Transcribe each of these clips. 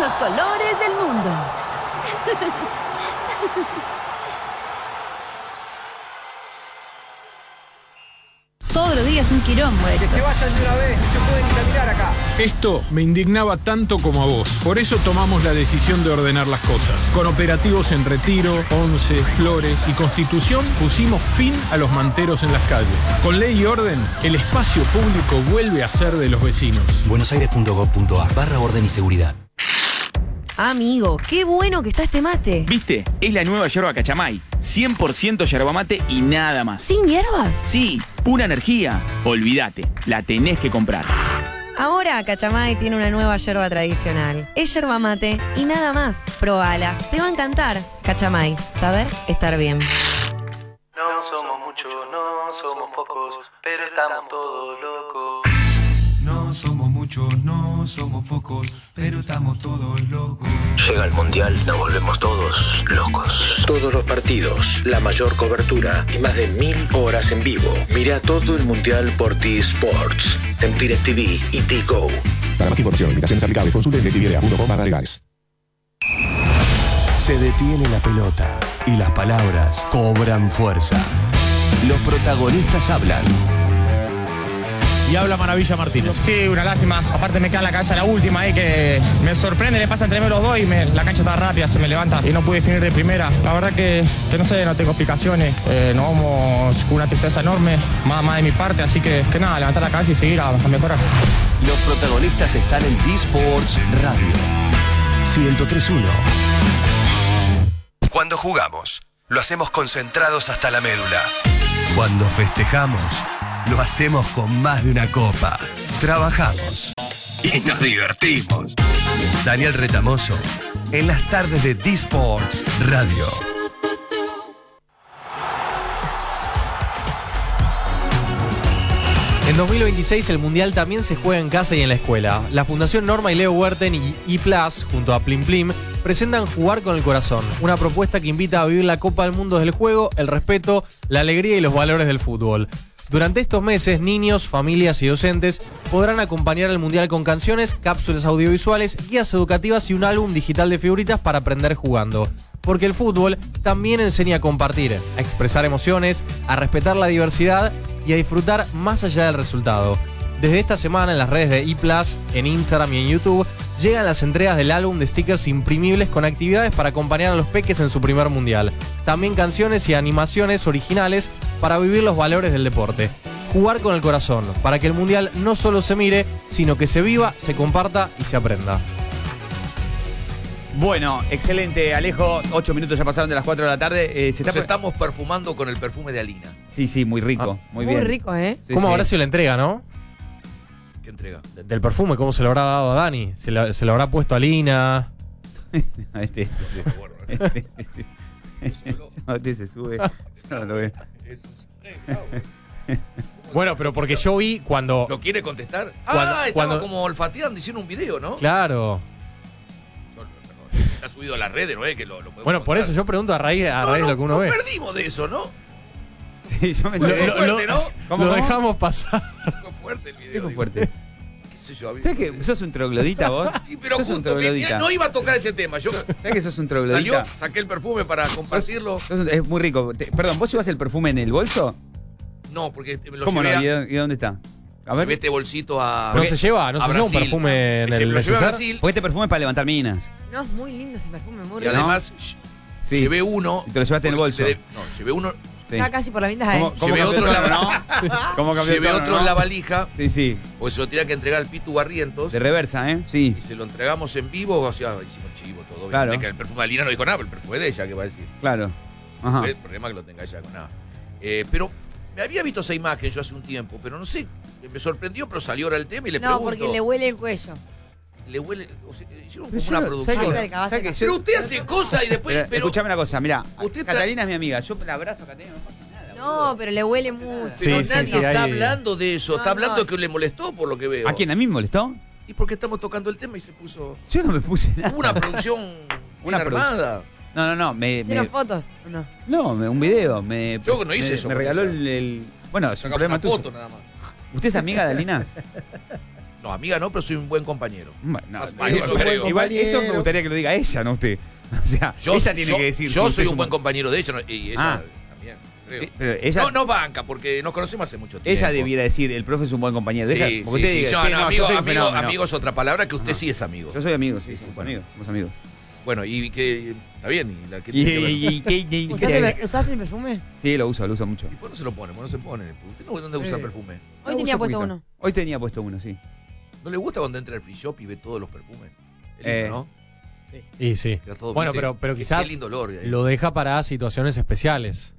los colores del mundo. Todos los días un quilombo esto. Que se vayan de una vez, no se pueden ni caminar acá. Esto me indignaba tanto como a vos. Por eso tomamos la decisión de ordenar las cosas. Con operativos en Retiro, Once, Flores y Constitución pusimos fin a los manteros en las calles. Con ley y orden, el espacio público vuelve a ser de los vecinos. buenosaires.gov.ar/orden y seguridad. Amigo, qué bueno que está este mate. ¿Viste? Es la nueva yerba Cachamay. 100% yerba mate y nada más. ¿Sin hierbas? Sí, pura energía. Olvídate, la tenés que comprar. Ahora Cachamay tiene una nueva yerba tradicional. Es yerba mate y nada más. Probala, te va a encantar. Cachamay, saber estar bien. No somos muchos, no somos pocos, pero estamos todos locos. No somos muchos, no somos pocos, pero estamos todos locos. Llega el Mundial, nos volvemos todos locos. Todos los partidos, la mayor cobertura y más de 1000 horas en vivo. Mira todo el Mundial por T-Sports, en DirecTV y T-Go. Para más información, invitaciones aplicables, consulte en DirecTV.com/legales. Se detiene la pelota y las palabras cobran fuerza. Los protagonistas hablan. Y habla Maravilla Martínez. Sí, una lástima. Aparte me queda en la cabeza la última ahí que me sorprende, le pasa entre medio los dos y la cancha está rápida, se me levanta y no pude definir de primera. La verdad que no sé, no tengo explicaciones. Nos vamos con una tristeza enorme, más de mi parte, así que nada, levantar la cabeza y seguir a mejorar. Los protagonistas están en T-Sports Radio 103.1. Cuando jugamos, lo hacemos concentrados hasta la médula. Cuando festejamos, lo hacemos con más de una copa. Trabajamos y nos divertimos. Daniel Retamoso, en las tardes de T-Sports Radio. En 2026 el Mundial también se juega en casa y en la escuela. La Fundación Norma y Leo Huerten y ePlus, junto a Plim Plim, presentan Jugar con el Corazón, una propuesta que invita a vivir la Copa del Mundo desde el juego, el respeto, la alegría y los valores del fútbol. Durante estos meses, niños, familias y docentes podrán acompañar al Mundial con canciones, cápsulas audiovisuales, guías educativas y un álbum digital de figuritas para aprender jugando. Porque el fútbol también enseña a compartir, a expresar emociones, a respetar la diversidad y a disfrutar más allá del resultado. Desde esta semana en las redes de ePlus, en Instagram y en YouTube, llegan las entregas del álbum de stickers imprimibles con actividades para acompañar a los peques en su primer mundial. También canciones y animaciones originales para vivir los valores del deporte. Jugar con el corazón, para que el mundial no solo se mire, sino que se viva, se comparta y se aprenda. Bueno, excelente, Alejo. 8 minutos ya pasaron de las 4 de la tarde. Estamos perfumando con el perfume de Alina. Sí, muy rico. Muy bien. Muy rico, ¿eh? Sí, ¿cómo habrá sido la entrega, no? ¿Qué entrega? Del perfume, ¿cómo se lo habrá dado a Dani? ¿Se lo habrá puesto a Lina? Este se sube. Yo no lo veo. Bueno, pero porque yo vi cuando... ¿Lo quiere contestar? Cuando como olfateando, hicieron un video, ¿no? Claro. Está subido a las redes, ¿no es? Que lo bueno, contar. Por eso yo pregunto a raíz de lo que uno ve. Perdimos de eso, ¿no? Sí, yo me fuerte, ¿no? Lo dejamos pasar. Fue fuerte el video. Fue fuerte. ¿Qué sé yo? ¿Sabes que sos un troglodita vos? Sí, pero sos un justo, troglodita. no iba a tocar ese tema. ¿Sabes que sos un troglodita? Saqué el perfume para compartirlo. Es muy rico. Perdón, ¿vos llevas el perfume en el bolso? No, porque lo ¿Cómo llevé no? ¿Y dónde está? A ver. Llevé este bolsito a... ¿No se lleva un perfume en el necesario? Porque este perfume es para levantar minas. No, es muy lindo ese perfume, muy Y rico. además, sí. Llevé uno... Y te lo llevaste en el bolso. Llevé uno... Sí. Está casi por la mitad, ¿eh? Llevé otro en la Llevé otro en la valija. Sí. Pues se lo tenía que entregar al Pitu Barrientos. De reversa, ¿eh? Sí. Y se lo entregamos en vivo, o sea, hicimos chivo todo. Claro. Que el perfume de Alina no dijo nada, pero el perfume de ella, ¿qué va a decir? Claro. Ajá. El problema es que lo tenga ella con nada. Pero me había visto esa imagen yo hace un tiempo, pero no sé, me sorprendió, pero salió ahora el tema y le pregunto. No, porque le huele el cuello. Le huele, o sea, hicieron Pero como una producción. Pero usted hace cosas y después... Pero escuchame una cosa, mirá, usted Catalina es mi amiga, yo la abrazo a Catalina, no pasa nada. No, pero le huele mucho. Pero nadie está hablando de eso, está hablando de que le molestó por lo que veo. ¿A quién? ¿A mí me molestó? Y porque estamos tocando el tema y se puso... Yo no me puse nada. Hubo una producción bien armada. No, ¿Hicieron fotos o no? No, un video. Yo no hice eso. Me regaló el... Bueno, es un problema tuyo. Foto nada más. ¿Usted es amiga de Alina? No, amiga no, pero soy un buen compañero. Bueno, Igual eso me gustaría que lo diga ella, no usted. O sea, ella tiene que decir. Yo si soy usted un buen compañero de ella y ella también. Creo. Pero ella, no banca, porque nos conocemos hace mucho tiempo. ella debiera decir, el profe es un buen compañero. Sí, Deja, porque usted diga, yo, "Che, no, yo soy un fenómeno". amigo es otra palabra que usted sí es amigo. Yo soy amigo, sí, somos amigos. Bueno, y que está bien. ¿Qué tiene que ver? ¿Usaste el perfume? Sí, lo uso mucho. ¿Y por qué no se lo pone? ¿Por qué no se pone? ¿Usted no dónde usa perfume? Hoy tenía puesto uno. Hoy tenía puesto uno, sí. ¿No le gusta cuando entra al free shop y ve todos los perfumes? Es lindo, ¿no? Y sí. Todo, bueno, ¿viste? pero quizás Qué lindo olor ahí. lo deja para situaciones especiales.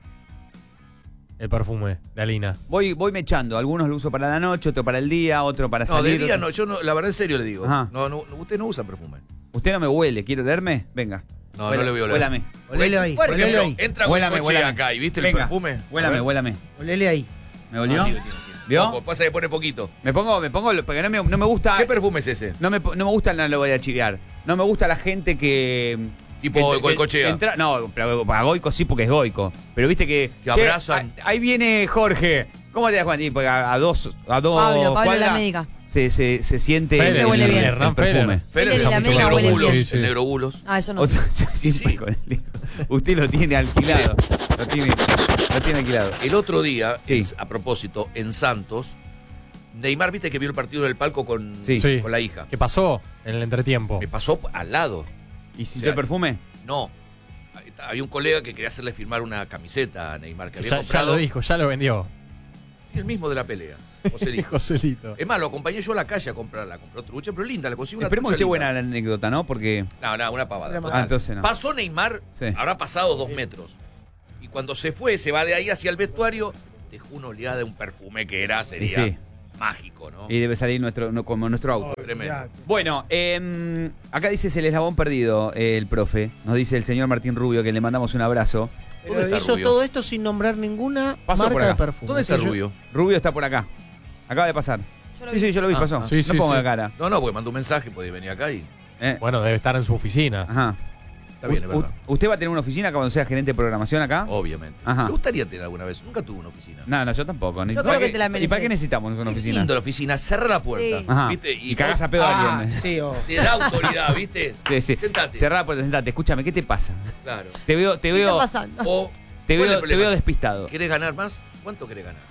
El perfume de Alina. Voy mechando. Algunos lo uso para la noche, otro para el día, otro para salir. No, de día no. Yo no, la verdad en serio le digo. Ajá. No, usted no usa perfume. Usted no me huele. ¿Quiere olerme? Venga. No le voy a oler. Huélame. Olele ahí. Por Olele ejemplo, ahí. entra Huélame, un coche huélame. acá y viste Venga, el perfume. Huélame. Olele ahí. ¿Me olió? Tiene. ¿Vio? Poco, pasa que pone poquito. Me pongo, porque no me gusta. ¿Qué perfume es ese? No me gusta, no lo voy a chivear. No me gusta la gente que. Tipo Goicochea. No, pero para Goico sí, porque es Goico. Pero viste que. Que abrazan. Ahí viene Jorge. ¿Cómo te das cuenta? Porque a dos Pablo cuadras de la médica. se siente Feller, Me huele bien. el perfume. Feller de la usa mucho Mega huele neurobulos. bien. Sí. El neurobulos. Ah, eso no. Otro- siempre con el- Usted lo tiene alquilado. Lo tiene alquilado. El otro día, Sí. a propósito, en Santos, Neymar, viste que vio el partido en el palco con la hija. ¿Qué pasó en el entretiempo? Me pasó al lado. ¿Y sintió el perfume? No. Había un colega que quería hacerle firmar una camiseta a Neymar que había Ya comprado. lo dijo, ya lo vendió. Sí, el mismo de la pelea. Joselito. Joselito. Es más, lo acompañé yo a la calle a comprarla. Compró trucha, pero linda, le consigo una Esperemos que trucha esté linda. buena la anécdota, ¿no? Porque. No, una pavada. Ah, entonces no. Pasó Neymar, Sí. habrá pasado 2 metros. Y cuando se va de ahí hacia el vestuario, dejó una oleada de un perfume que sería Y sí. mágico, ¿no? Y debe salir como nuestro auto. Tremendo. Bueno, acá dice el eslabón perdido, el profe. Nos dice el señor Martín Rubio, que le mandamos un abrazo. Pero ¿Dónde está hizo Rubio? todo esto sin nombrar ninguna Pasó por marca acá. de perfume. ¿Dónde está Sí, yo- Rubio? Rubio está por acá. Acaba de pasar. Yo lo Sí, vi. sí, yo lo vi, Ah, pasó. ah. Sí, sí, no ponga sí. cara. No, porque mandó un mensaje, podía venir acá y. Bueno, debe estar en su oficina. Ajá. Está bien, es verdad. ¿Usted va a tener una oficina cuando sea gerente de programación acá? Obviamente. Ajá. ¿Te gustaría tener alguna vez? Nunca tuve una oficina. No, yo tampoco. Yo creo que te la ¿Y para mereces. qué necesitamos una Es oficina? lindo la oficina, cerra la puerta. Sí. Ajá. ¿Viste? Y cagás a pedo a alguien. Sí, o... Te da autoridad, ¿viste? Sí, sí. Sentate. Cerrá la puerta, sentate. Escúchame, ¿qué te pasa? Claro. Te veo, ¿Qué está pasando? O, te ¿cuál es el veo problema? despistado. ¿Querés ganar más? ¿Cuánto querés ganar?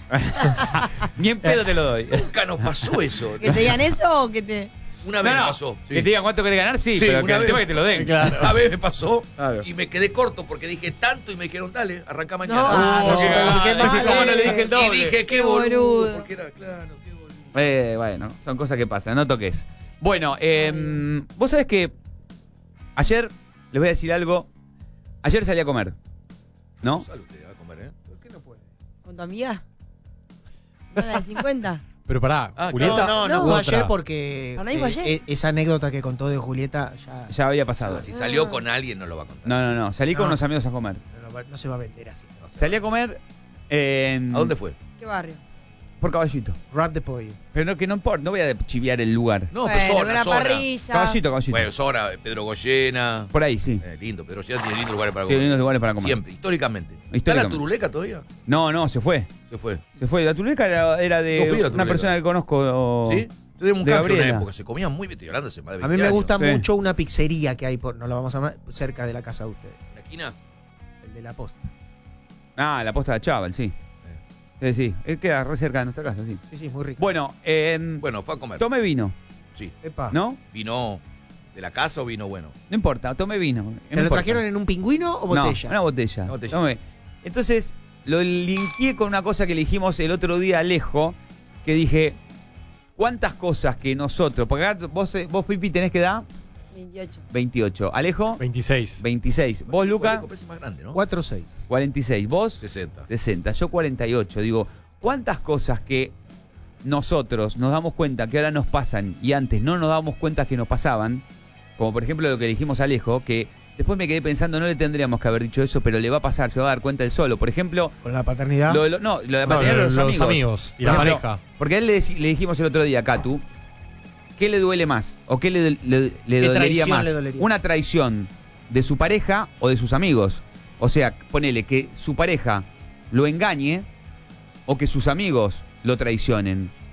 Ni en pedo te lo doy. Nunca nos pasó eso. ¿Que te digan eso o que te.? Una vez me pasó. Sí. Que te digan cuánto querés ganar, sí, Sí, pero una que el vez. tema es que te lo den. Claro. Una vez me pasó Claro. y me quedé corto porque dije tanto y me dijeron, dale, arranca mañana. No. Ah, qué decís, ¿cómo no le dije el doble? Y dije, qué boludo. Porque era, claro, qué boludo. Bueno, son cosas que pasan, no toques. Bueno, vos sabés que ayer, les voy a decir algo. Ayer salí a comer, ¿no? Sale usted a comer, ¿eh? ¿Por qué no puede? ¿Con tu amiga? ¿No la de 50? Pero pará, Ah, Julieta. No, No. fue otra. ayer porque ¿Para mí fue ayer? esa anécdota que contó de Julieta ya Ya había pasado. Si salió con alguien no lo va a contar. No. Salí con No. unos amigos a comer. no se va a vender así. Salí a comer en... ¿A dónde fue? ¿Qué barrio? Por Caballito. Rap de pollo. Pero no, que no importa, no voy a chiviar el lugar. No, Bueno, pues una zona. parrilla. Caballito. Bueno, zona, Pedro Goyena. Por ahí, sí. Lindo, Pedro Goyena tiene lindos lugares para Tiene comer. lindos lugares para comer. Siempre, históricamente. ¿Está la Históricamente. Turuleca todavía? No, se fue. Se fue. Se fue. La Turuleca era Yo fui a de la una Turuleca. persona que conozco. ¿Sí? Tenemos un de cambio en una Gabriela. época. Se comía muy bien, estoy hablando hace más de 20 A mí me años. gusta Sí. mucho una pizzería que hay, no la vamos a llamar, cerca de la casa de ustedes. ¿En la esquina? El de la posta. Ah, la posta de Chaval, sí. Sí, queda re cerca de nuestra casa, sí. Sí, muy rico. Bueno, Bueno, fue a comer. tomé vino, Sí. Epa. ¿no? ¿Vino de la casa o vino bueno? No importa, tomé vino. No ¿Te lo importa. trajeron en un pingüino o No, botella? una botella. Una botella. Tomé. Entonces, lo linkeé con una cosa que le dijimos el otro día a Alejo, que dije, ¿cuántas cosas que nosotros, porque acá vos Pipi, tenés que dar 28. 28, Alejo 26. 26, vos Luca Puede ser más grande, ¿no? 4-6. 46, vos 60. 60, yo 48. Digo, ¿cuántas cosas que nosotros nos damos cuenta que ahora nos pasan y antes no nos dábamos cuenta que nos pasaban? Como por ejemplo lo que dijimos a Alejo, que después me quedé pensando, no le tendríamos que haber dicho eso, pero le va a pasar, se va a dar cuenta él solo. Por ejemplo, Con la paternidad. lo de la paternidad de los amigos. y la Por ejemplo, pareja. Porque a él le dijimos el otro día a Catu, ¿qué le duele más? ¿O qué le dolería traición más? le dolería? ¿Una traición de su pareja o de sus amigos? O sea, ponele que su pareja lo engañe o que sus amigos lo traicionen.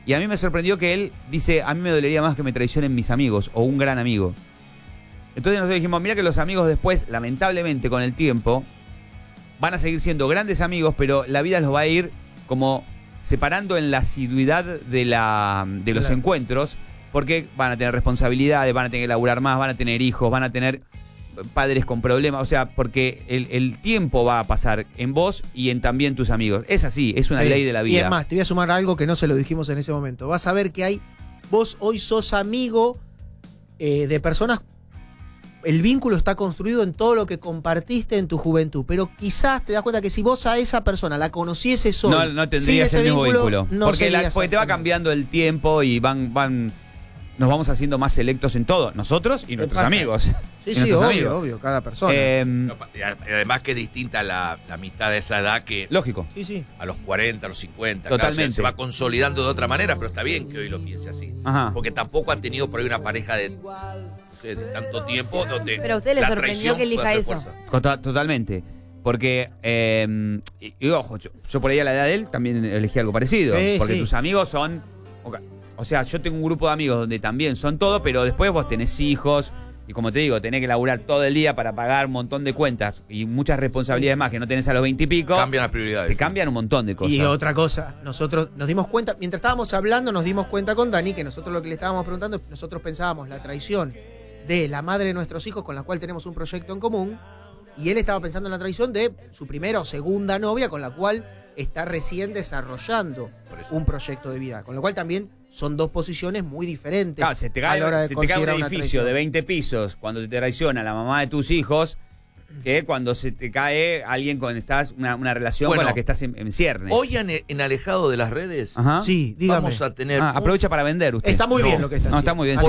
Y a mí me sorprendió que él dice, a mí me dolería más que me traicionen mis amigos o un gran amigo. Entonces nosotros dijimos, mira que los amigos después, lamentablemente con el tiempo, van a seguir siendo grandes amigos, pero la vida los va a ir como separando en la asiduidad de los encuentros, porque van a tener responsabilidades, van a tener que laburar más, van a tener hijos, van a tener padres con problemas, o sea, porque el tiempo va a pasar en vos y en también tus amigos. Es así, es una ley de la vida. Y es más, te voy a sumar algo que no se lo dijimos en ese momento. Vas a ver que vos hoy sos amigo de personas. El vínculo está construido en todo lo que compartiste en tu juventud, pero quizás te das cuenta que si vos a esa persona la conocieses hoy, no tendrías el mismo vínculo. No porque te va cambiando el tiempo y nos vamos haciendo más selectos en todo, nosotros y nuestros amigos. Sí, sí, obvio, cada persona. Además que es distinta la amistad de esa edad que... Lógico. Sí. A los 40, a los 50. Totalmente. Claro, se va consolidando de otra manera, pero está bien que hoy lo piense así. Ajá. Porque tampoco han tenido por ahí una pareja de tanto tiempo donde... Pero a usted le sorprendió que elija eso. Totalmente. Porque, y ojo, yo por ahí a la edad de él también elegí algo parecido. Sí, porque sí. tus amigos son... O sea, yo tengo un grupo de amigos donde también son todo, pero después vos tenés hijos y como te digo, tenés que laburar todo el día para pagar un montón de cuentas y muchas responsabilidades más que no tenés a los 20 y pico. Cambian las prioridades. Te cambian un montón de cosas. Y otra cosa, nosotros nos dimos cuenta, mientras estábamos hablando, nos dimos cuenta con Dani que nosotros lo que le estábamos preguntando, nosotros pensábamos la traición de la madre de nuestros hijos con la cual tenemos un proyecto en común, y él estaba pensando en la traición de su primera o segunda novia con la cual está recién desarrollando un proyecto de vida, con lo cual también son dos posiciones muy diferentes. Claro, se te cae un edificio de 20 pisos cuando te traiciona la mamá de tus hijos que cuando se te cae alguien con una relación con la que estás en cierne. Hoy en Alejado de las Redes, sí, dígame. vamos a tener... aprovecha para vender usted. Está muy bien lo que está haciendo. Está muy bien.